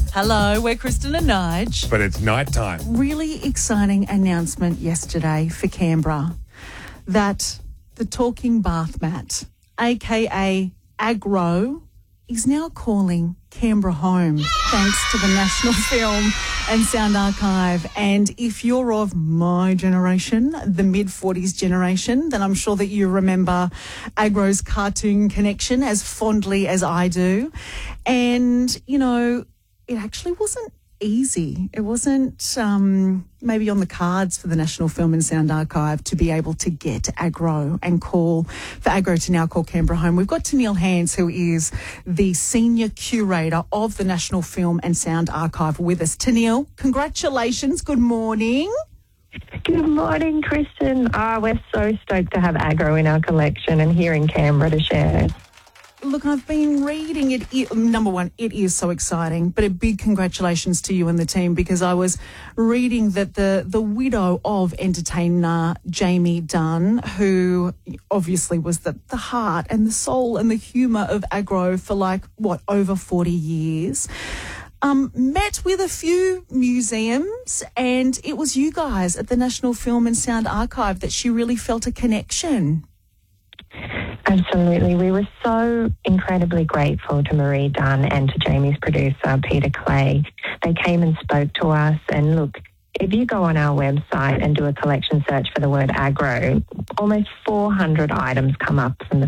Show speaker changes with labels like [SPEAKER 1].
[SPEAKER 1] Hello, we're Kristen and Nige.
[SPEAKER 2] But it's night time.
[SPEAKER 1] Really exciting announcement yesterday for Canberra that the talking bath mat, aka Agro, is now calling Canberra home, thanks to the National Film and Sound Archive. And if you're of my generation, the mid-40s generation, then I'm sure that you remember Agro's Cartoon Connection as fondly as I do. And, you know, it actually wasn't easy. It wasn't maybe on the cards for the National Film and Sound Archive to be able to get Agro and for Agro to now call Canberra home. We've got Tennealle Hands, who is the Senior Curator of the National Film and Sound Archive, with us. Tennealle, congratulations. Good morning.
[SPEAKER 3] Good morning, Kristen. We're so stoked to have Agro in our collection and here in Canberra to share.
[SPEAKER 1] Look, I've been reading it. Number one, it is so exciting, but a big congratulations to you and the team, because I was reading that the widow of entertainer Jamie Dunn, who obviously was the heart and the soul and the humour of Agro for over 40 years, met with a few museums, and it was you guys at the National Film and Sound Archive that she really felt a connection.
[SPEAKER 3] Absolutely. We were so incredibly grateful to Marie Dunn and to Jamie's producer, Peter Clay. They came and spoke to us, and look, if you go on our website and do a collection search for the word Agro, almost 400 items come up from the